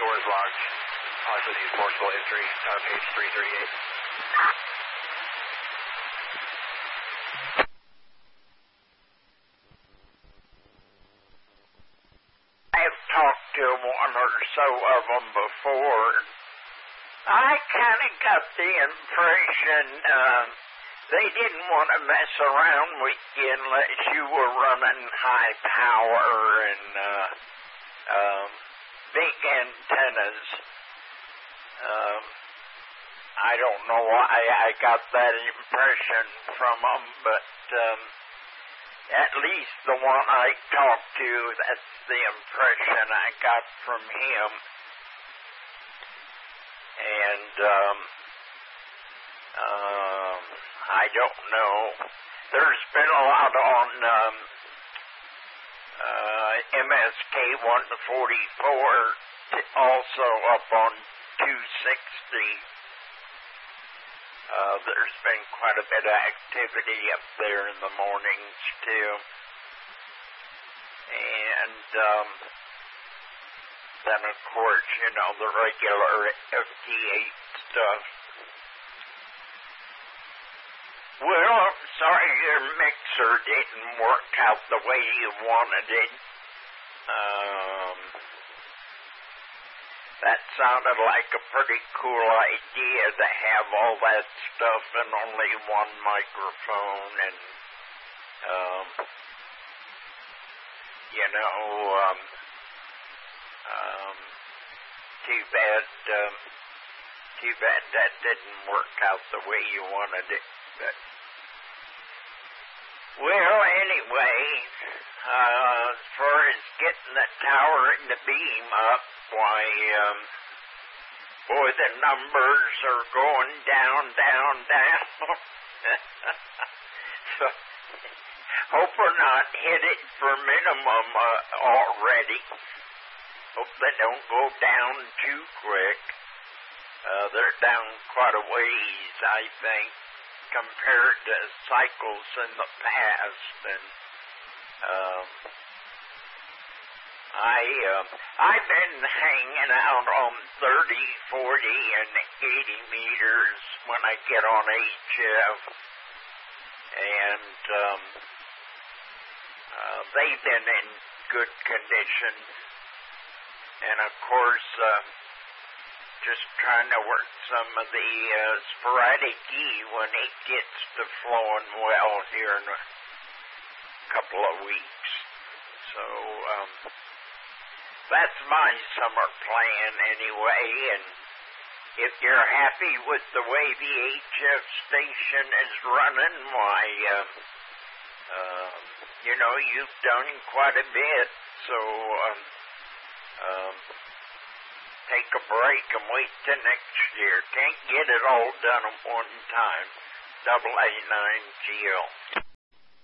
Doors locked. Also use forcible entry, page 338. I've talked to one or so of them before. I kind of got the impression they didn't want to mess around with you unless you were running high power and big antennas. I don't know why I got that impression from them, but at least the one I talked to, that's the impression I got from him. And I don't know. There's been a lot on MSK 144, also up on 260. There's been quite a bit of activity up there in the mornings, too. And then, of course, the regular FT8 stuff. Well, I'm sorry your mixer didn't work out the way you wanted it. That sounded like a pretty cool idea to have all that stuff in only one microphone and, too bad that didn't work out the way you wanted it, but... Well, anyway, as far as getting the tower and the beam up, why, boy, the numbers are going down. So, hope we're not headed for minimum already. Hope they don't go down too quick. They're down quite a ways, I think, compared to cycles in the past, and I've been hanging out on 30, 40, and 80 meters when I get on HF, and they've been in good condition, and of course, just trying to work some of the sporadic E when it gets to flowing well here in a couple of weeks. So, that's my summer plan anyway, and if you're happy with the way the HF station is running, why, you've done quite a bit, so, take a break and wait till next year. Can't get it all done at one time. AA9GL.